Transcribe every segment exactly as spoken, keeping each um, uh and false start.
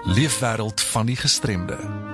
Leefwêreld van die gestremde.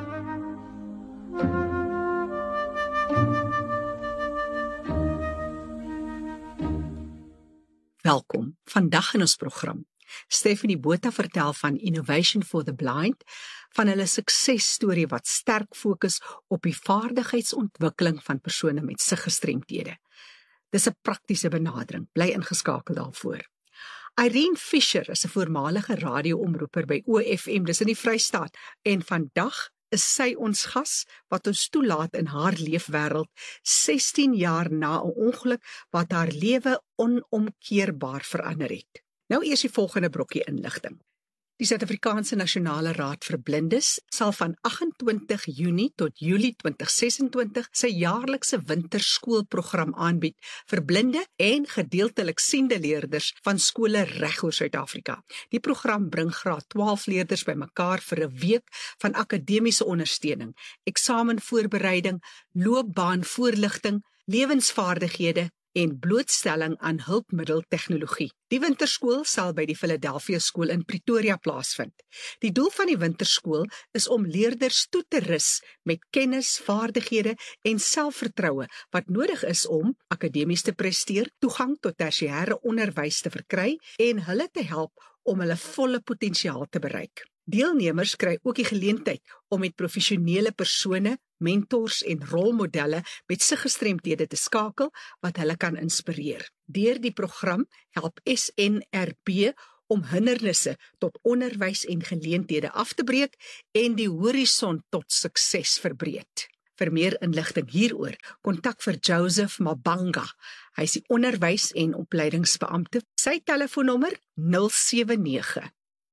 Welkom, vandag in ons program. Stephanie Botha vertel van Innovation for the Blind, van hulle suksesstorie wat sterk fokus op die vaardigheidsontwikkeling van persone met siggestremthede. Dis 'n praktiese benadering, bly ingeskakel daarvoor. Irene Fisher is 'n voormalige radioomroeper by O F M, dis in die Vrystaat, en vandag is sy ons gas wat ons toelaat in haar leefwêreld sestien jaar na 'n ongeluk wat haar lewe onomkeerbaar verander het. Nou eers die volgende brokkie inligting. Die Suid-Afrikaanse Nasionale Raad vir Blindes sal van agt en twintig Junie tot Julie twintig ses en twintig sy jaarlikse winterskoolprogram aanbied vir blinde en gedeeltelik siende leerders van skole reg oor Suid-Afrika. Die program bring graad twaalf leerders bymekaar vir 'n week van akademiese ondersteuning, eksamenvoorbereiding, loopbaanvoorligting, lewensvaardighede en blootstelling aan hulpmiddeltegnologie. Die winterskool sal by die Philadelphia Skool in Pretoria plaasvind. Die doel van die winterskool is om leerders toe te rus met kennis, vaardighede en selfvertroue wat nodig is om akademies te presteer, toegang tot tersiêre onderwys te verkry en hulle te help om hulle volle potensiaal te bereik. Deelnemers kry ook die geleentheid om met professionele persone, mentors en rolmodelle met siggestremthede te skakel wat hulle kan inspireer. Deur die program help S N R B om hindernisse tot onderwys en geleenthede af te breek en die horison tot sukses verbreed. Vir meer inligting hieroor, kontak vir Joseph Mabanga. Hy is die onderwys- en opleidingsbeampte. Sy telefoonnommer nul sewe nege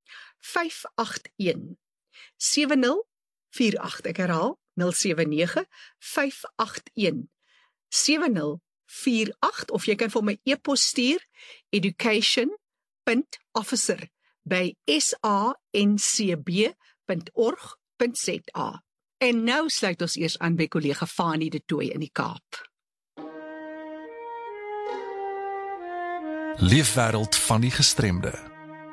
vyf agt een sewe nul vier agt. Ek herhaal nul sewe nege vyf agt een sewe nul vier agt of jy kan vir my e-pos stuur education punt officer by s a n c b punt org punt z a. En nou sluit ons eers aan by kollega Fanie de Tooy in die Kaap. Leefwêreld van die gestremde.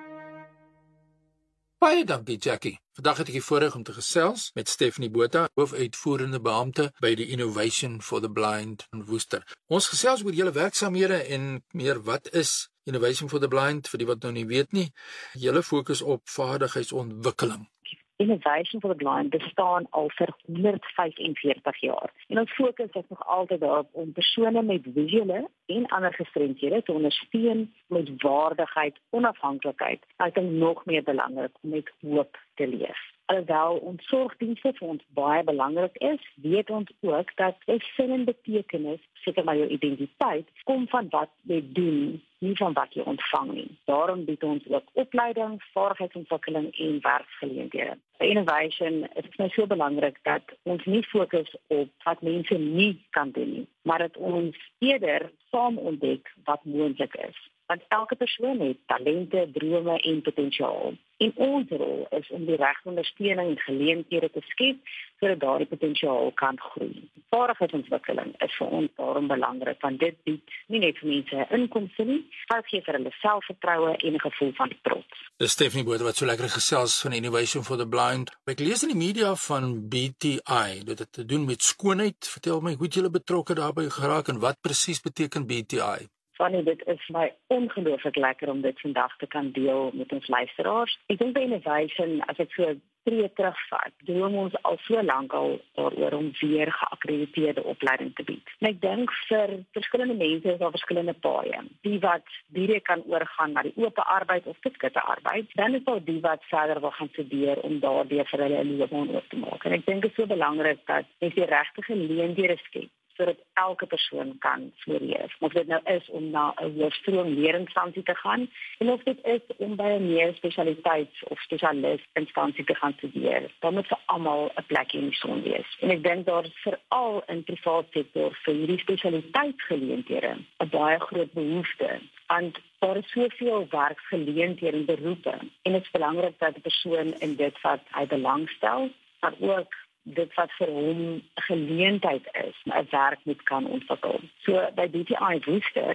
Baie dankie, Jackie. Vandag het ek die voorreg om te gesels met Stephanie Botha, hoofuitvoerende beampte by die Innovation for the Blind in Worcester. Ons gesels oor julle werksaamhede en meer wat is Innovation for the Blind, vir die wat nou nie weet nie. Julle fokus op vaardigheidsontwikkeling. Innovation for the Blind bestaan al vir honderd vyf en veertig jaar. En ons fokus is nog altyd daarop om persone met visuele en ander gestremdhede te ondersteun met waardigheid, onafhanklikheid. Ek dink nog meer belangrik om met hoop te leef. Alhoewel ons sorgdienste vir ons baie belangrik is, weet ons ook dat sin en betekenis, seker maar jou identiteit, kom van wat jy doen, nie van wat jy ontvang nie. Daarom bied ons ook opleiding, vaardigheidsontwikkeling en werksgeleenthede. By Innovation is dit my so belangrik dat ons nie fokus op wat mense nie kan doen nie, maar dat ons eerder saam ontdek wat moontlik is. Want elke persoon het talente, drome en potensiaal. En ons rol is om die regte ondersteuning en geleenthede te skep sodat daardie potensiaal kan groei. Vaardigheidsontwikkeling is vir ons daarom belangrik, want dit bied nie net vir mense 'n inkomste nie, maar gee vir hulle selfvertroue en 'n gevoel van trots. Dis Stephanie Botha wat so lekker gesels van Innovation for the Blind. Ek lees in die media van B T I, dit het te doen met skoonheid. Vertel my, hoe het julle betrokke daarbey geraak en wat presies beteken B T I? Fanny, dit is my ongelooflik lekker om dit vandag te kan deel met ons luisteraars. Ek dink by Innovation, as ek so tree terugvat, droom ons al so lank al daaroor om weer geakkrediteerde opleiding te bied. En ek dink vir verskillende mense is daar verskillende paaie. Die wat direk kan oorgaan na die oop arbeid of geskitte arbeid, dan is daar die wat verder wil gaan studeer om daardeur vir hulle 'n loopbaan oop te maak. En ek dink dit is so belangrik dat jy die regte geleenthede skep sodat elke persoon kan floreer. Of dit nou is om na 'n hoofstroom leerinstansie te gaan, en of dit is om by 'n meer spesialiteits- of spesialis instansie te gaan studeer, dan moet vir almal 'n plek in die son wees. En ek dink daar is veral in die private sektor vir hierdie spesialiteitsgeleenthede 'n baie groot behoefte, want daar is soveel werksgeleenthede en beroepe, en dit is belangrik dat die persoon in dit wat hy belangstel, maar ook dit wat vir hom 'n geleentheid is, 'n werk moet kan ontwikkel. So by B T I Worcester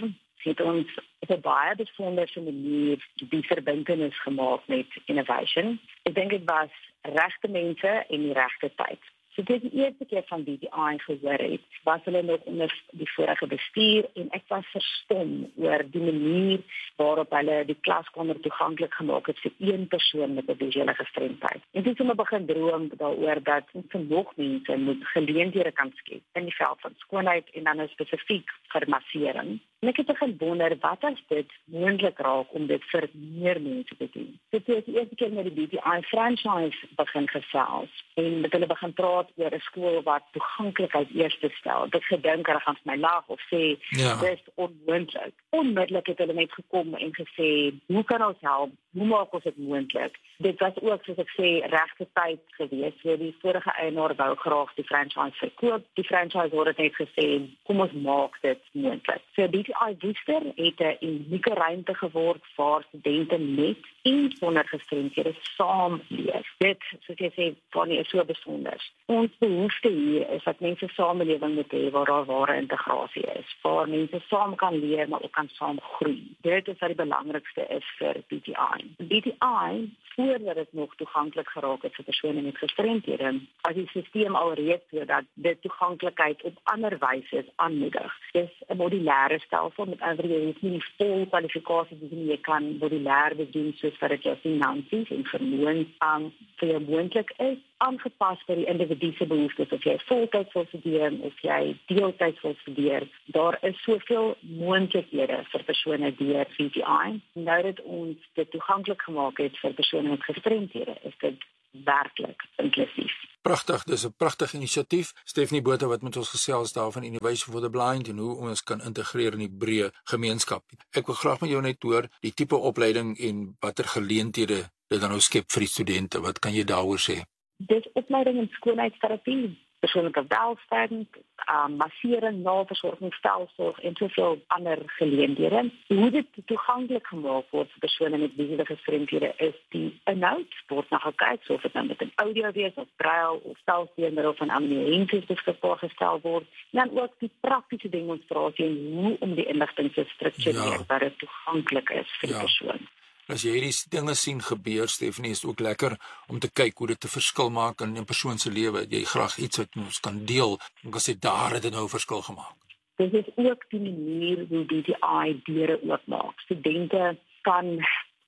het ons op 'n baie besondere manier die verbintenis gemaak met innovation. Ek dink dit was regte mense en die regte tyd. So dit is die eerste keer van B T I gehoor het, was hulle nog onder die vorige bestuur en ek was verstom oor die manier waarop hulle die klaskamer toeganklik gemaak het vir een persoon met 'n visuele gestremdheid. En dit het my begin droom daaroor dat vir nog mense moet geleenthede kan skep in die veld van skoonheid en dan spesifiek vir massering. En ek het begin wonder wat as dit moontlik raak om dit vir meer mense te doen. Dit is die eerste keer met die B T I franchise begin gesels en met hulle begin praat oor 'n skool wat toeganklikheid eerste stel. Dit gedink hulle gaan vir my lag of sê Ja. dis onmoontlik. Onmiddellik het hulle net gekom en gesê, hoe kan ons help? Hoe maak ons dit moontlik? Dit was ook, soos ek sê, regte tyd gewees. So die vorige eienaar wou graag die franchise verkoop. Die franchise het net gesê, kom ons maak dit moontlik. So B T I Woester het 'n unieke ruimte geword waar studente met en sonder gestremdhede saam leer. Dit, soos jy sê, Bonnie, is so besonder. Ons behoefte hier is dat mense samelewing moet hê waar daar ware integrasie is, waar mense saam kan leer maar ook kan saam groei. Dit is wat die belangrikste is vir B T I. B T I, voordat dit nog toeganklik geraak het vir persone met gestremdhede, as die stelsel alreeds sodat dit toeganklikheid op ander wyse aanmoedig. Dis 'n modulêre stelsel met ander jy het nie die vol kwalifikasies doen jy kan modulêr doen soos wat dit jou finansies en vermoëns aan vir jou moontlik is, aangepas vir die individu se behoeftes, of jy voltyds wil studeer of jy deeltyds wil studeer. Daar is soveel moontlikhede vir persone deur B T I. Nou dat ons dit toeganklik gemaak het vir persone met gestremdhede, is dit werklik inklusief. Pragtig, dis 'n pragtige inisiatief. Stephanie Botha wat met ons gesels daar van Innovation for the Blind en hoe ons kan integreer in die breë gemeenskap. Ek wil graag met jou net hoor die tipe opleiding en watter geleenthede dit dan nou skep vir die studente. Wat kan jy daaroor sê? Dis opleiding in skoonheidsterapie, persoonlike welstand, um, massering, naversorgingsstelsels en soveel ander geleenthede. Hoe dit toeganklik gemaak word vir persone met visuele gestremdhede is die inhoud, word na gekyk, so of dit nou met 'n audio wees of braille of selfs deur middel van animasies beskikbaar gestel word. En dan ook die praktiese demonstrasie en hoe om die inligting te struktureer, Ja. dat dit toeganklik is vir die Ja. persoon. As jy hierdie dinge sien gebeur, Stephanie, is dit ook lekker om te kyk hoe dit 'n verskil maak in 'n persoon se lewe. Jy graag iets wat ons kan deel, en kan sê daar het dit nou 'n verskil gemaak. Dit is ook die manier hoe B T I deure oopmaak. Studente kan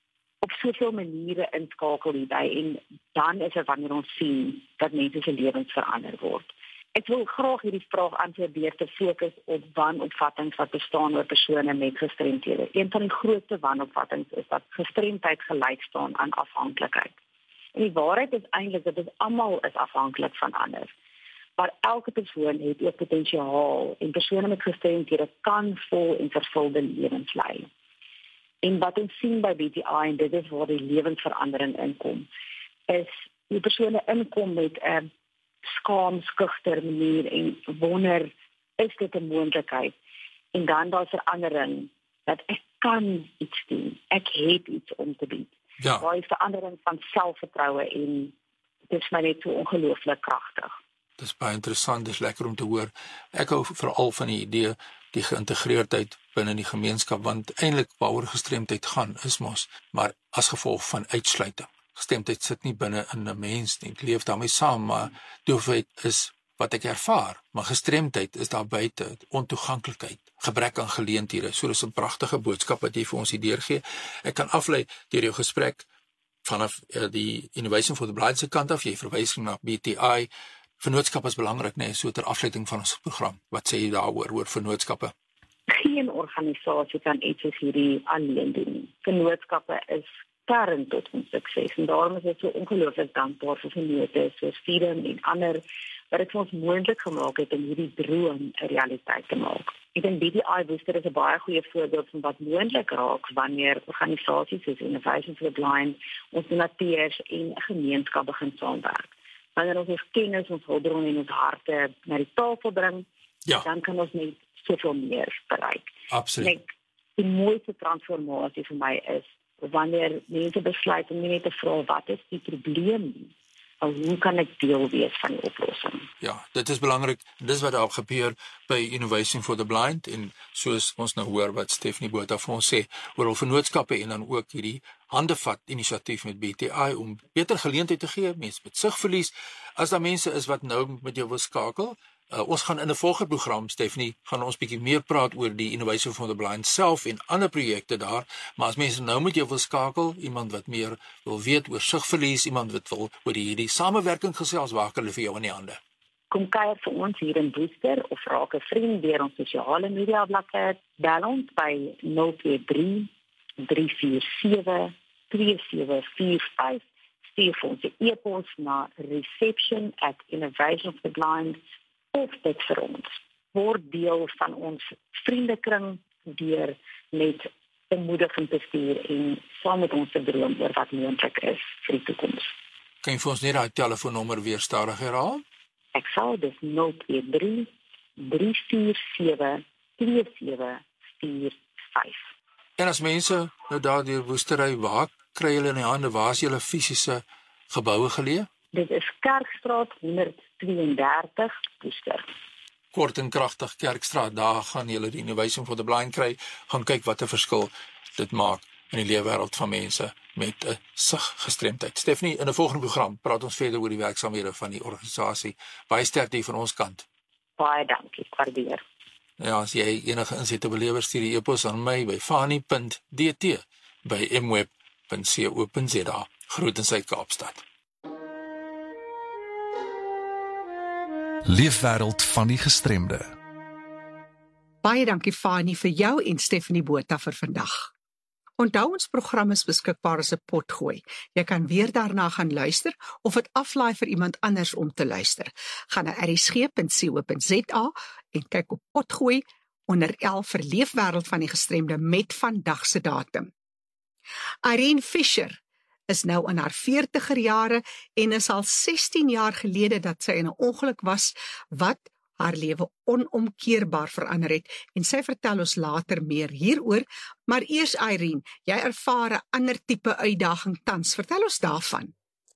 op soveel maniere inskakel hierby en dan is dit wanneer ons sien dat mense se lewens verander word. Ek wil graag hierdie vraag antwoord deur te fokus op wanopvattinge wat bestaan oor persone met gestremdhede. Een van die grootste wanopvattinge is dat gestremdheid gelyk staan aan afhanklikheid. En die waarheid is eintlik dat ons almal is afhanklik van ander. Maar elke persoon het ook potensiaal en persone met gestremdhede kan vol en vervulde lewens lei. En wat ons sien by B T I en dit is waar die lewensverandering inkom, is die persone inkom met 'n skaam, skugter manier en wonder, is dit 'n moontlikheid? En dan daar verandering, dat ek kan iets doen, ek het iets om te bied. Ja. Daar is verandering van selfvertroue en dit is my net so ongelooflik kragtig. Dis baie interessant, dis lekker om te hoor. Ek hou veral van die idee die geïntegreerdheid binne die gemeenskap, want eintlik waaroor gestremdheid gaan is mos, maar as gevolg van uitsluiting. Gestremdheid sit nie binne in 'n mens nie, dit leef daarmee saam, maar doofheid is wat ek ervaar, maar gestremdheid is daar buite, ontoeganklikheid, gebrek aan geleenthede. So dis 'n pragtige boodskap wat jy vir ons hier deurgee. Ek kan aflei deur jou gesprek vanaf uh, die Innovation for the Blind se kant af, jy verwysing na B T I. Vennootskap is belangrik, nee, so ter afsluiting van ons program. Wat sê jy daaroor oor vennootskappe? Geen organisasie kan iets soos hierdie alleen doen. Vennootskappe is kern tot ons sukses en daarom is ek so ongelooflik dankbaar vir vennote soos Freedom en ander wat dit vir ons moontlik gemaak het om hierdie droom 'n realiteit te maak. Ek dink B T I Woester is 'n baie goeie voorbeeld van wat moontlik raak wanneer organisasies soos Innovation for the Blind, ons donateurs en 'n gemeenskap begin saamwerk. Wanneer ons ons kennis, ons hulpbronne en ons harte na die tafel bring, Ja. dan kan ons net soveel meer bereik. Absoluut. Ek, die mooiste transformasie vir my is wanneer mense besluit om nie net te vra wat is die probleem nie, Nou, hoe kan ek deel wees van die oplossing? Ja, dit is belangrik. Dis wat daar gebeur by Innovation for the Blind en soos ons nou hoor wat Stephanie Botha vir ons sê oor hul vennootskappe en dan ook hierdie handevat inisiatief met B T I om beter geleentheid te gee, mense met sigverlies. As daar mense is wat nou met jou wil skakel, Uh, ons gaan in 'n volgende program, Stephanie, gaan ons bietjie meer praat oor die Innovation for the Blind self en ander projekte daar, maar as mense nou met jou wil skakel, iemand wat meer wil weet oor sigverlies, iemand wat wil oor die hierdie samewerking gesels, waar kan hulle vir jou in die hande? Kom kuier vir ons hier in Woester of raak 'n vriend deur ons sosiale media bladsy, bel ons by nul twee drie, drie vier sewe, twee sewe vier vyf, stuur vir ons 'n e-pos na reception at innovation for the blind of dit vir ons. Word deel van ons vriendekring deur met bemoediging te stuur en saam met ons te droom oor wat moontlik is vir die toekoms. Kan jy vir ons net daai telefoonnommer weer stadig herhaal? Ek sal dis nul twee drie, drie vier sewe, twee sewe vier vyf. En as mense nou daar deur Woestery, waar kry hulle in die hande, waar is julle fisiese geboue geleë? Dit is Kerkstraat honderd twee en dertig, Woester. Kort en kragtig Kerkstraat, daar gaan julle die Innovation for the Blind kry, gaan kyk wat 'n verskil dit maak in die leefwêreld van mense met 'n siggestremdheid. Stephanie, in 'n volgende program praat ons verder oor die werksamehede van die organisasie. Baie sterkte van ons kant. Baie dankie, ek waardeer. Ja, as jy enige insette belewer, stuur die e-pos aan my by fani punt d t by m web punt co punt z a. Groet in Suid-Kaapstad. Leefwêreld van die gestremde. Baie dankie Fani vir jou en Stephanie Botha vir vandag. Onthou ons program is beskikbaar as 'n potgooi. Jy kan weer daarna gaan luister of dit aflaai vir iemand anders om te luister. Gaan na r s g punt co punt z a en kyk op potgooi onder L vir Leefwêreld van die gestremde met vandag se datum. Irene Fisher is nou in haar veertiger jare en is al sestien jaar gelede dat sy in 'n ongeluk was wat haar lewe onomkeerbaar verander het en sy vertel ons later meer hieroor, maar eers Irene, jy ervaar 'n ander tipe uitdaging tans. Vertel ons daarvan.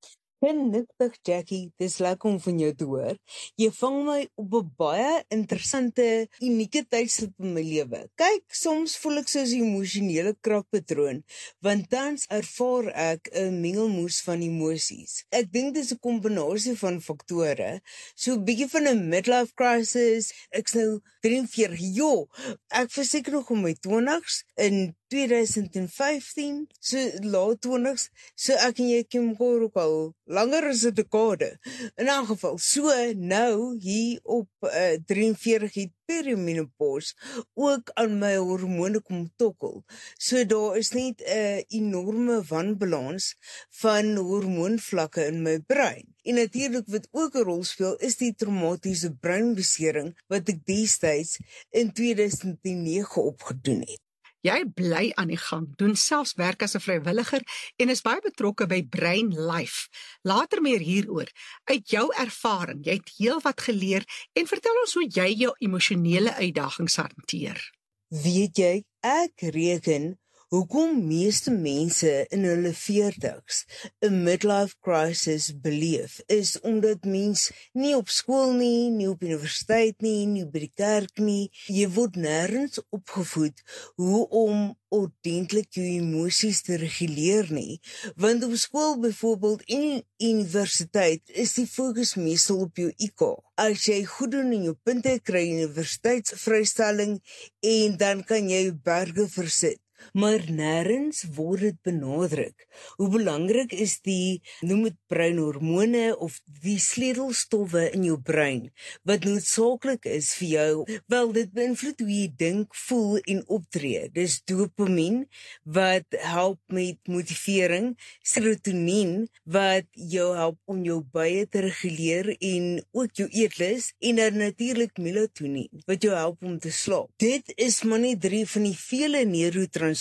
Genigtig Jackie, dis lekker om van jou te hoor. Jy vang my op 'n baie interessante, unieke tydstip in my lewe. Kyk, soms voel ek soos 'n emosionele kraakpatroon, want tans ervaar ek 'n mengelmoes van emosies. Ek dink dis 'n kombinasie van faktore, so 'n bietjie van 'n midlife crisis. Ek's nou drie en veertig, jo, ek verseker nog om my twintigs in twintig vyftien, so laat twintigs, so ek en jy ken mekaar ook al langer as 'n dekade. In 'n geval, so nou hier op uh, drie en veertig het perimenopause ook aan my hormone kom tokkel. So daar is net 'n uh, enorme wanbalans van hormoonvlakke in my brein. En natuurlik wat ook 'n rol speel is die traumatiese breinbesering wat ek destyds in twintig oh nege opgedoen het. Jy bly aan die gang, doen selfs werk as 'n vrywilliger en is baie betrokke by Brain Life. Later meer hieroor. Uit jou ervaring, jy het heel wat geleer en vertel ons hoe jy jou emosionele uitdagings hanteer. Weet jy, ek reken hoekom meeste mense in hulle veertigs 'n midlife crisis beleef, is omdat mens nie op skool nie, nie op universiteit nie, nie by die kerk nie, jy word nêrens opgevoed hoe om ordentlik jou emosies te reguleer nie, want op skool byvoorbeeld en universiteit is die fokus meestal op jou I Q. As jy goed doen in jou punte, kry jy universiteitsvrystelling en dan kan jy berge versit. Maar nêrens word dit benadruk. Hoe belangrik is die, noem dit breinhormone of die sleutelstowwe in jou brein, wat noodsaaklik is vir jou. Wel, dit beïnvloed hoe jy dink, voel en optree. Dis dopamien wat help met motivering, serotonien wat jou help om jou bye te reguleer en ook jou eetlus, en dan natuurlik melatonien wat jou help om te slaap. Dit is maar net drie van die vele neurotransmitters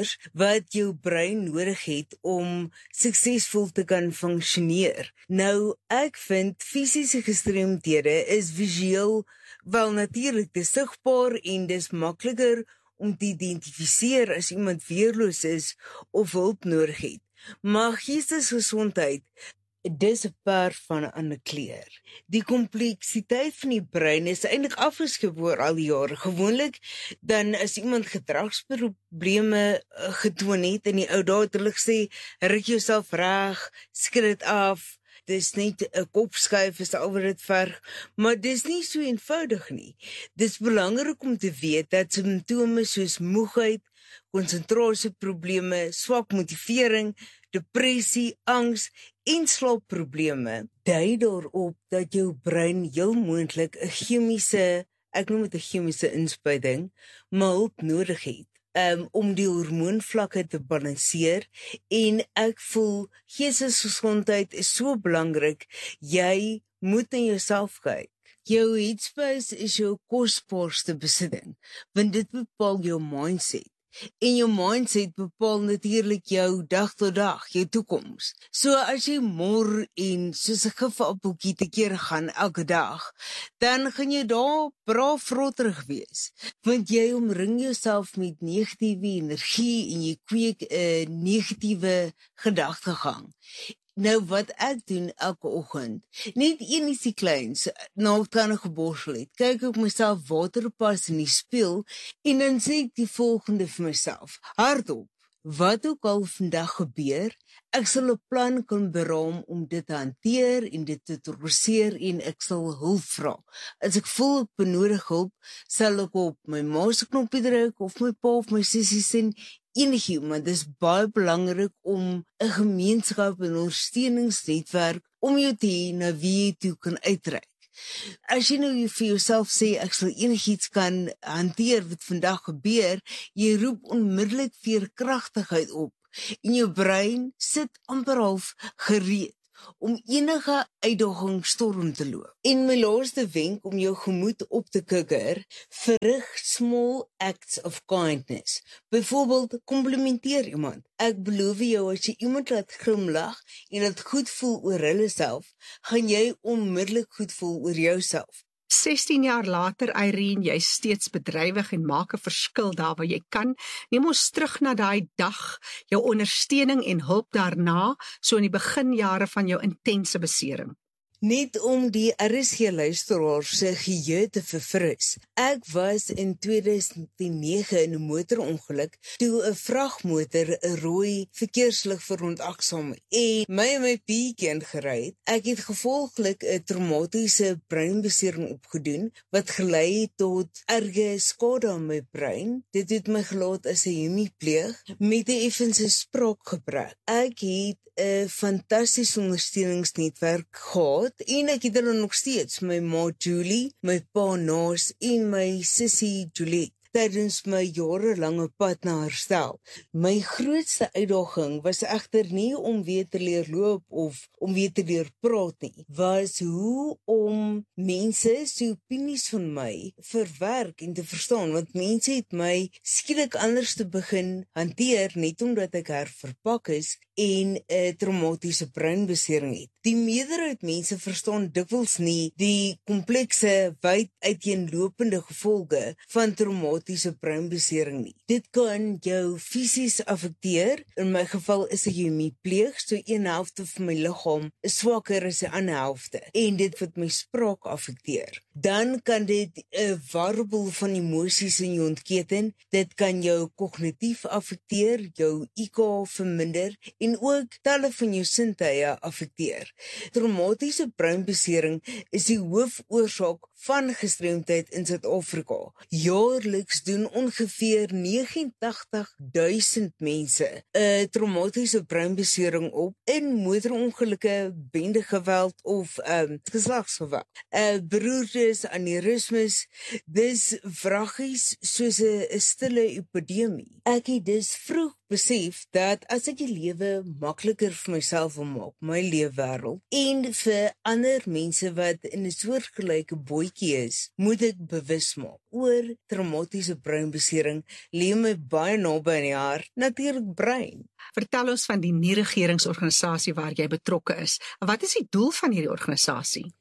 wat jou brein nodig het om suksesvol te kan funksioneer. Nou, ek vind fisiese gestremdhede is visueel wel natuurlik te sigbaar en dis makliker om te identifiseer as iemand weerloos is of hulp nodig het. Maar geestesgesondheid dis 'n perd van 'n ander kleur. Die kompleksiteit van die brein is eintlik afgeskep oor al die jare. Gewoonlik dan as iemand gedragsprobleme getoon het in die ou dae het hulle gesê, ryk jouself reg, skud dit af. Dis net 'n kopskuif is al wat dit verg, maar dis nie so eenvoudig nie. Dis belangrik om te weet dat simptome soos moegheid, konsentrasieprobleme, swak motivering, depressie, angs en slaapprobleme dui daarop dat jou brein heel moontlik 'n chemiese, ek noem dit 'n chemiese inspuiting, maar hulp nodig het. Um, om die hormoonvlakke te balanseer en ek voel geestesgesondheid is so belangrik, jy moet na jouself kyk. Jou headspace is jou kosbaarste besitting, want dit bepaal jou mindset. En jou mindset bepaal natuurlik jou dag tot dag, jou toekoms. So as jy mor en soos 'n gifapeltjie te keer gaan elke dag, dan gaan jy daar braaf rotterig wees. Want jy omring jouself met negatiewe energie en jy kweek 'n negatiewe gedagtegang. Nou wat ek doen elke oggend, net een ietsie kleins, na ek tande geborsel het, kyk ek myself waterpas in die spieël en dan sê ek die volgende vir myself, hardop, wat ook al vandag gebeur, ek sal 'n plan kan beraam om dit te hanteer en dit te trotseer en ek sal hulp vra. As ek voel ek benodig hulp, sal ek op my ma se knoppie druk of my pa of my sussie sien, enige, maar dit is baie belangrik om 'n gemeenskap en ondersteuningsnetwerk om jou te hê na wie jy toe kan uitreik. As jy nou vir jouself sê, ek sal enigiets kan hanteer wat vandag gebeur, jy roep onmiddellik veerkragtigheid op en jou brein sit amper half gereed om enige uitdaging storm te loop. En my laaste wenk om jou gemoed op te kikker, verrig small acts of kindness. Byvoorbeeld, komplimenteer iemand. Ek beloof jou, as jy iemand laat glimlag en laat goed voel oor hulle self, gaan jy onmiddellik goed voel oor jouself. sestien jaar later, Irene, jy is steeds bedrywig en maak 'n verskil daar waar jy kan. Neem ons terug na daai dag, jou ondersteuning en hulp daarna, so in die beginjare van jou intense besering. Net om die R S G-luisteraar se geheue te verfris. Ek was in tweeduisend nege in 'n motorongeluk toe 'n vragmotor 'n rooi verkeerslig verontagsaam en my en my pietjie ingery het. Ek het gevolglik 'n traumatiese breinbesering opgedoen wat gelei het tot erge skade aan my brein. Dit het my gelaat as 'n hemipleeg met 'n effense spraakgebrek. Ek het 'n fantastiese ondersteuningsnetwerk gehad en ek het hulle nog steeds, my ma Julie, my pa Naas en my sussie Julie, tydens my jarelange pad na herstel. My grootste uitdaging was egter nie om weer te leer loop of om weer te leer praat nie, was hoe om mense se opinies van my verwerk en te verstaan, want mense het my skielik anders te begin hanteer net omdat ek herverpak is en 'n traumatiese breinbesering het. Die meerderheid mense verstaan dikwels nie die komplekse, wyd uiteenlopende gevolge van traumatiese breinbesering nie. Dit kan jou fisies affekteer. In my geval is ek hemipleeg, so een helfte van my liggaam is swakker as die ander helfte en dit wat my spraak affekteer. Dan kan dit 'n warboel van emosies in jou ontketen. Dit kan jou kognitief affekteer, jou I Q verminder en ook talle van jou sintuie affekteer. Traumatiese breinbesering is die hoofoorsaak van gestremdheid in Suid-Afrika. Jaarliks doen ongeveer vyf nege tig duisend mense 'n traumatiese breinbesering op in motorongelukke, bendegeweld of um, geslagsgeweld. Uh, beroertes, aneurysmes, dis vraggies soos 'n stille epidemie. Ek het dus vroeg besef dat as ek die lewe makliker vir myself wil maak, my leefwêreld, en vir ander mense wat in 'n soortgelyke bootjie is, moet ek bewus maak oor traumatiese breinbesering, lê my baie naby aan die hart, natuurlik brein. Vertel ons van die nie-regeringsorganisasie waar jy betrokke is. Wat is die doel van hierdie organisasie?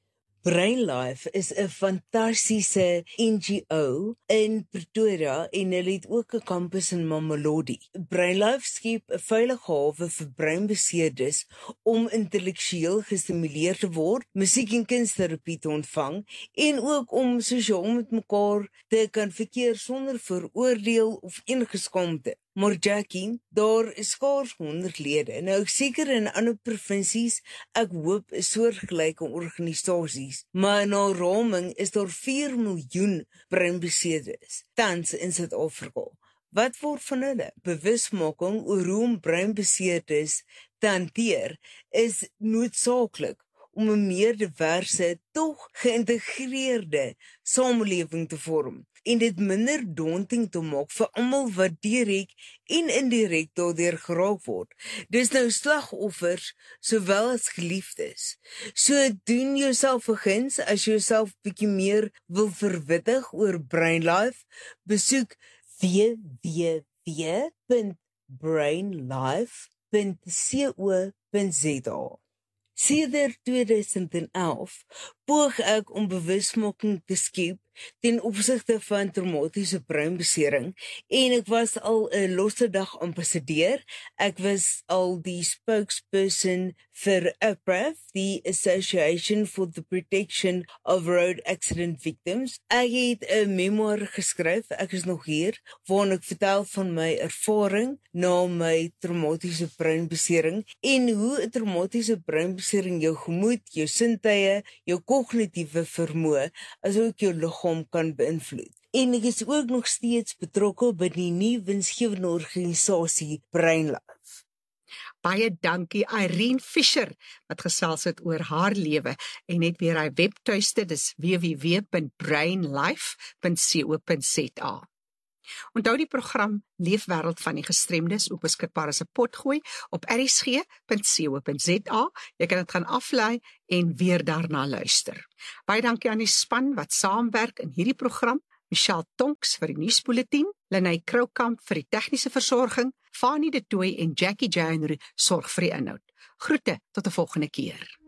BrainLife is 'n fantastiese N G O in Pretoria en hulle het ook 'n kampus in Mamelodi. BrainLife skep 'n veilige hawe vir breinbeseerdes om intellektueel gestimuleer te word, musiek en kunsterapie te ontvang en ook om sosiaal met mekaar te kan verkeer sonder veroordeel of enige skaamte. Maar Jackie, daar is skaars honderd lede. Nou ek seker in ander provinsies, ek hoop is soortgelyke organisasies, maar na raming is daar vier miljoen breinbeseerdes tans in Suid-Afrika. Wat word van hulle? Bewusmaking oor hoe om breinbeseerdes te hanteer is noodsaaklik om 'n meer diverse, tog geïntegreerde samelewing te vorm en dit minder daunting te maak vir almal wat direk en indirek daardeur geraak word. Dis nou slagoffers sowel as geliefdes. So doen jouself 'n guns as jy jouself bietjie meer wil verwittig oor BrainLife, besoek w w w punt brainlife punt co punt z a. Sedert tweeduisend elf poog ek om bewusmaking te skep ten opsigte van traumatiese breinbesering en ek was al 'n losse dag ambassadeur. Ek was al die spokesperson vir A P R A V, die Association for the Protection of Road Accident Victims. Ek het 'n memoir geskryf, ek is nog hier, waarin ek vertel van my ervaring na my traumatiese breinbesering en hoe 'n traumatiese breinbesering jou gemoed, jou sintuie, jou kognitiewe vermoë, asook jou liggaam kan beïnvloed. En ek is ook nog steeds betrokke by die nuwe winsgewende organisasie BrainLife. Baie dankie Irene Fisher wat gesels het oor haar lewe en net weer haar webtuiste, dis w w w punt brainlife punt co punt z a. Onthou die program Leefwêreld van die Gestremdes ook beskikbaar as 'n potgooi op r s g punt co punt z a. Jy kan dit gaan aflaai en weer daarna luister. Baie dankie aan die span wat saamwerk in hierdie program. Michelle Tonks vir die nuusbulletin, Lenay Kroukamp vir die tegniese versorging, Fanie de Tooy en Jackie January sorg vir die inhoud. Groete tot 'n volgende keer.